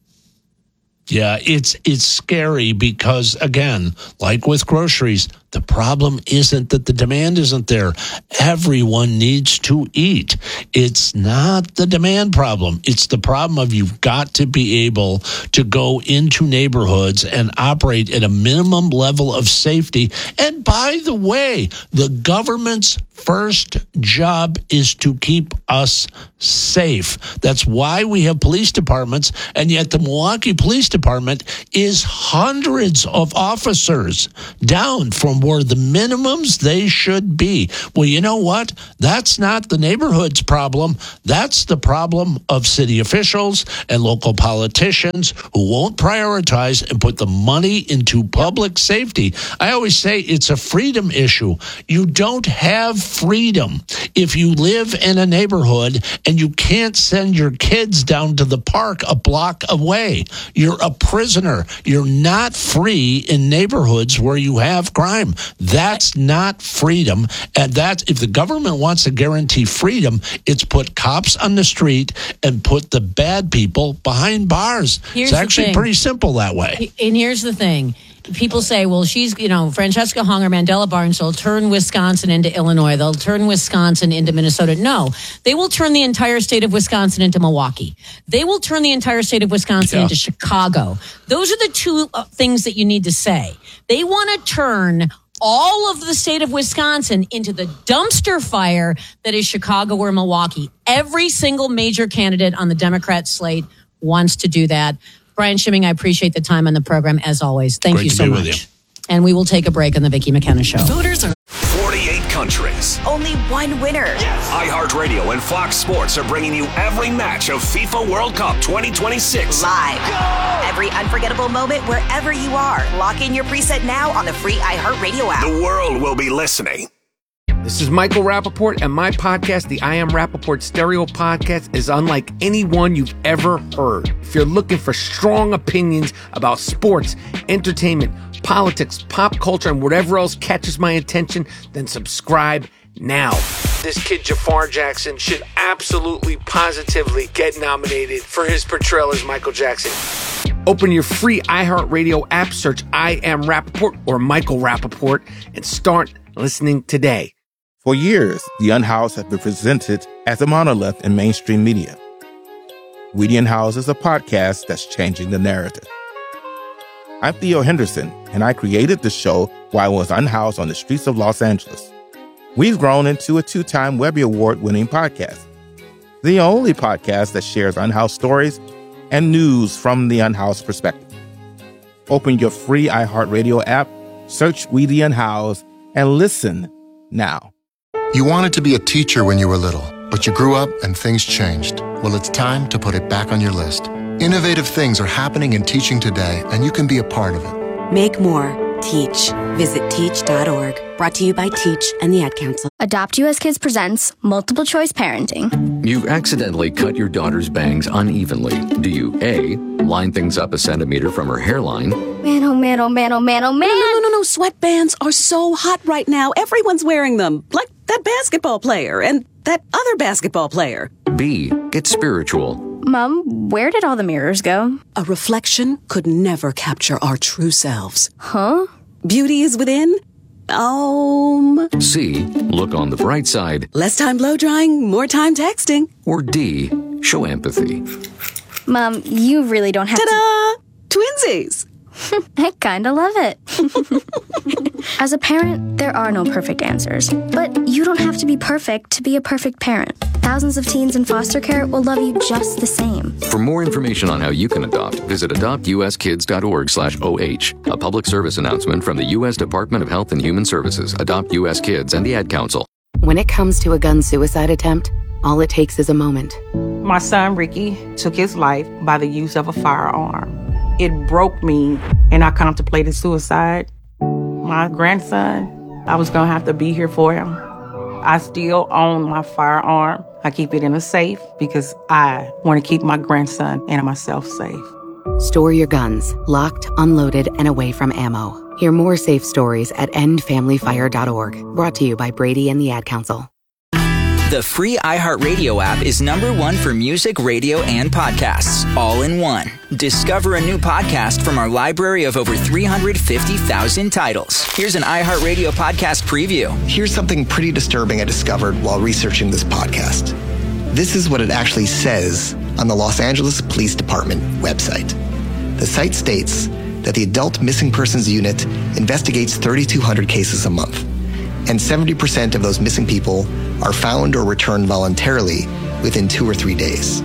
Yeah, it's it's scary because, again, like with groceries, the problem isn't that the demand isn't there. Everyone needs to eat. It's not the demand problem. It's the problem of you've got to be able to go into neighborhoods and operate at a minimum level of safety. And by the way, the government's first job is to keep us safe. That's why we have police departments, and yet the Milwaukee Police Department is hundreds of officers down from were the minimums they should be. Well, you know what? That's not the neighborhood's problem. That's the problem of city officials and local politicians who won't prioritize and put the money into public safety. I always say it's a freedom issue. You don't have freedom if you live in a neighborhood and you can't send your kids down to the park a block away. You're a prisoner. You're not free in neighborhoods where you have crime. That's not freedom. And that's, if the government wants to guarantee freedom, it's put cops on the street and put the bad people behind bars. Here's it's actually thing. pretty simple that way. And here's the thing. People say, well, she's, you know, Francesca Hong or Mandela Barnes will turn Wisconsin into Illinois. They'll turn Wisconsin into Minnesota. No, they will turn the entire state of Wisconsin into Milwaukee. They will turn the entire state of Wisconsin Yeah. into Chicago. Those are the two uh, things that you need to say. They want to turn all of the state of Wisconsin into the dumpster fire that is Chicago or Milwaukee. Every single major candidate on the Democrat slate wants to do that. Brian Schimming, I appreciate the time on the program as always. Thank Great you to so be much. with you. And we will take a break on the Vicki McKenna Show. Voters are forty-eight countries. only one winner. iHeartRadio and Fox Sports are bringing you every match of FIFA World Cup twenty twenty-six. Live. Every unforgettable moment wherever you are. Lock in your preset now on the free iHeartRadio app. The world will be listening. This is Michael Rappaport, and my podcast, the I Am Rappaport Stereo Podcast, is unlike anyone you've ever heard. If you're looking for strong opinions about sports, entertainment, politics, pop culture, and whatever else catches my attention, then subscribe now. This kid, Jafar Jackson, should absolutely, positively get nominated for his portrayal as Michael Jackson. Open your free iHeartRadio app, search I Am Rappaport or Michael Rappaport, and start listening today. For years, the Unhoused have been presented as a monolith in mainstream media. We the Unhoused is a podcast that's changing the narrative. I'm Theo Henderson, and I created the show while I was unhoused on the streets of Los Angeles. We've grown into a two-time Webby Award-winning podcast, the only podcast that shares unhoused stories and news from the unhoused perspective. Open your free iHeartRadio app, search We the Unhoused, and listen now. You wanted to be a teacher when you were little, but you grew up and things changed. Well, it's time to put it back on your list. Innovative things are happening in teaching today, and you can be a part of it. Make more. Teach. Visit teach dot org. Brought to you by Teach and the Ad Council. Adopt U S Kids presents Multiple Choice Parenting. You accidentally cut your daughter's bangs unevenly. Do you A, line things up a centimeter from her hairline? Man, oh man, oh man, oh man, oh man. No, no, no, no. Sweatbands are so hot right now. Everyone's wearing them. Like that basketball player and that other basketball player. B, get spiritual. Mom, where did all the mirrors go? A reflection could never capture our true selves. Huh? Beauty is within. Um. C, look on the bright side. Less time blow drying, more time texting. Or D, show empathy. Mom, you really don't have Ta-da! to... Twinsies! I kinda love it. As a parent, there are no perfect answers. But you don't have to be perfect to be a perfect parent. Thousands of teens in foster care will love you just the same. For more information on how you can adopt, visit adopt u s kids dot org slash O H. A public service announcement from the U S Department of Health and Human Services, Adopt U S Kids, and the Ad Council. When it comes to a gun suicide attempt, all it takes is a moment. My son, Ricky, took his life by the use of a firearm. It broke me, and I contemplated suicide. My grandson, I was going to have to be here for him. I still own my firearm. I keep it in a safe because I want to keep my grandson and myself safe. Store your guns, locked, unloaded, and away from ammo. Hear more safe stories at end family fire dot org. Brought to you by Brady and the Ad Council. The free iHeartRadio app is number one for music, radio, and podcasts, all in one. Discover a new podcast from our library of over three hundred fifty thousand titles. Here's an iHeartRadio podcast preview. Here's something pretty disturbing I discovered while researching this podcast. This is what it actually says on the Los Angeles Police Department website. The site states that the Adult Missing Persons Unit investigates thirty-two hundred cases a month, and seventy percent of those missing people are found or returned voluntarily within two or three days.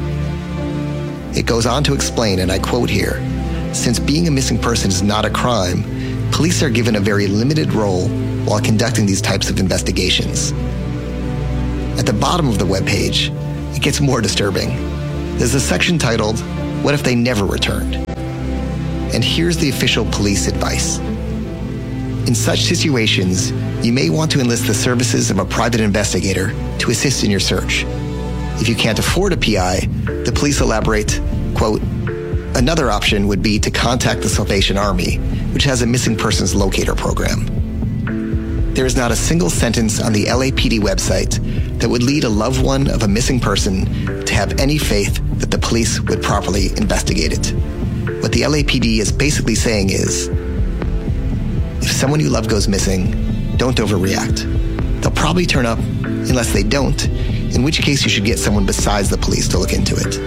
It goes on to explain, and I quote here, since being a missing person is not a crime, police are given a very limited role while conducting these types of investigations. At the bottom of the webpage, it gets more disturbing. There's a section titled, "What if they never returned?" And here's the official police advice. In such situations, you may want to enlist the services of a private investigator to assist in your search. If you can't afford a P I, the police elaborate, quote, "Another option would be to contact the Salvation Army, which has a missing persons locator program." There is not a single sentence on the L A P D website that would lead a loved one of a missing person to have any faith that the police would properly investigate it. What the L A P D is basically saying is, if someone you love goes missing, don't overreact. They'll probably turn up unless they don't, in which case you should get someone besides the police to look into it.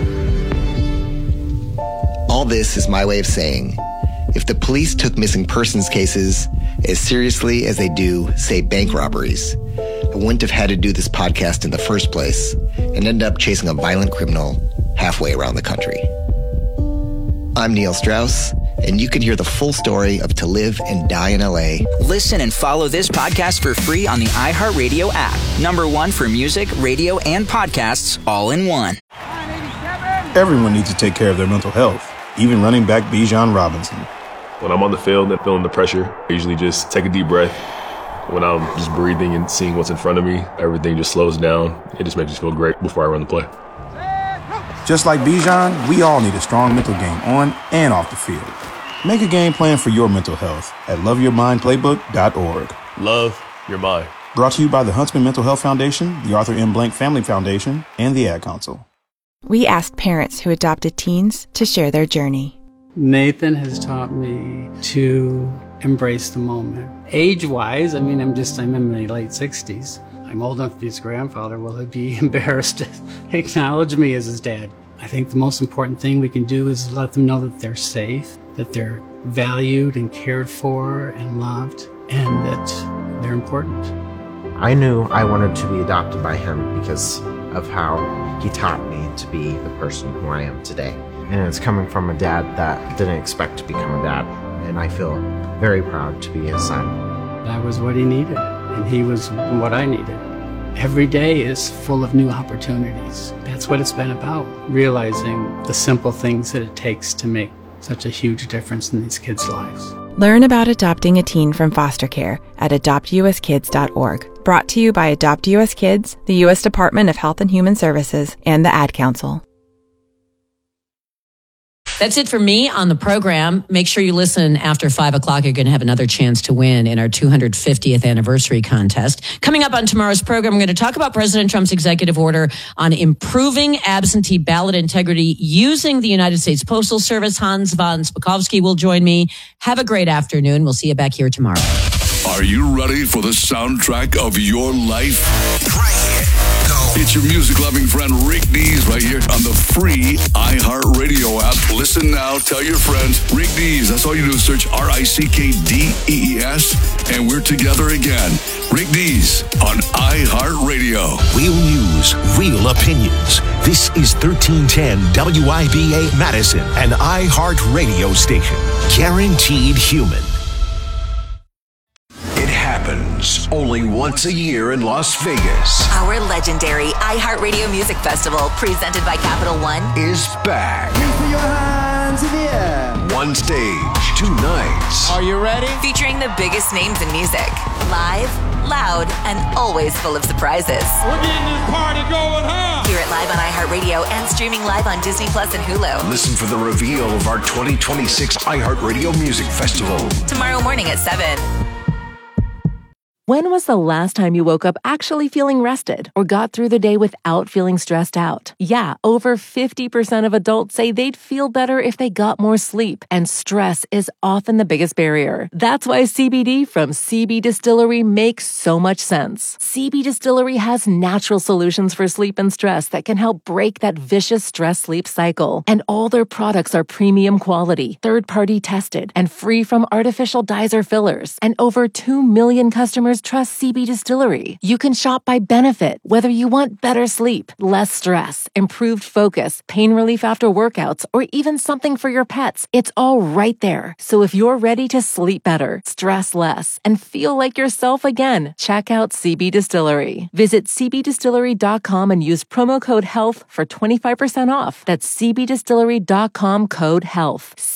All this is my way of saying, if the police took missing persons cases as seriously as they do, say, bank robberies, I wouldn't have had to do this podcast in the first place and end up chasing a violent criminal halfway around the country. I'm Neil Strauss, and you can hear the full story of To Live and Die in L A. Listen and follow this podcast for free on the iHeartRadio app. Number one for music, radio, and podcasts all in one. Everyone needs to take care of their mental health, even running back Bijan Robinson. When I'm on the field and feeling the pressure, I usually just take a deep breath. When I'm just breathing and seeing what's in front of me, everything just slows down. It just makes me feel great before I run the play. Just like Bijan, we all need a strong mental game on and off the field. Make a game plan for your mental health at love your mind playbook dot org. Love your mind. Brought to you by the Huntsman Mental Health Foundation, the Arthur M. Blank Family Foundation, and the Ad Council. We asked parents who adopted teens to share their journey. Nathan has taught me to embrace the moment. Age-wise, I mean, I'm just, I'm in my late sixties. I'm old enough to be his grandfather. Will he be embarrassed to acknowledge me as his dad? I think the most important thing we can do is let them know that they're safe, that they're valued and cared for and loved, and that they're important. I knew I wanted to be adopted by him because of how he taught me to be the person who I am today. And it's coming from a dad that didn't expect to become a dad, and I feel very proud to be his son. I was what he needed, and he was what I needed. Every day is full of new opportunities. That's what it's been about, realizing the simple things that it takes to make such a huge difference in these kids' lives. Learn about adopting a teen from foster care at adopt u s kids dot org. Brought to you by Adopt U S Kids, the U S Department of Health and Human Services, and the Ad Council. That's it for me on the program. Make sure you listen after five o'clock. You're going to have another chance to win in our two hundred fiftieth anniversary contest. Coming up on tomorrow's program, we're going to talk about President Trump's executive order on improving absentee ballot integrity using the United States Postal Service. Hans von Spakovsky will join me. Have a great afternoon. We'll see you back here tomorrow. Are you ready for the soundtrack of your life? Right here. Go. It's your music-loving friend Rick Dees right here on the free iHeartRadio app. Listen now. Tell your friends. Rick Dees. That's all you do is search R I C K D E E S, and we're together again. Rick Dees on iHeartRadio. Real news, real opinions. This is thirteen ten W I B A Madison, an iHeartRadio station. Guaranteed human. Happens only once a year in Las Vegas. Our legendary iHeartRadio Music Festival, presented by Capital One, is back. Your hands in the air. One stage, two nights. Are you ready? Featuring the biggest names in music. Live, loud, and always full of surprises. We're getting this party going, huh? Hear it live on iHeartRadio and streaming live on Disney Plus and Hulu. Listen for the reveal of our twenty twenty-six iHeartRadio Music Festival. Tomorrow morning at seven. When was the last time you woke up actually feeling rested or got through the day without feeling stressed out? Yeah, over fifty percent of adults say they'd feel better if they got more sleep, and stress is often the biggest barrier. That's why C B D from C B Distillery makes so much sense. C B Distillery has natural solutions for sleep and stress that can help break that vicious stress-sleep cycle. And all their products are premium quality, third-party tested, and free from artificial dyes or fillers. And over two million customers customers trust C B Distillery. You can shop by benefit, whether you want better sleep, less stress, improved focus, pain relief after workouts, or even something for your pets. It's all right there. So if you're ready to sleep better, stress less, and feel like yourself again, check out C B Distillery. Visit c b distillery dot com and use promo code HEALTH for twenty-five percent off. That's c b distillery dot com code HEALTH.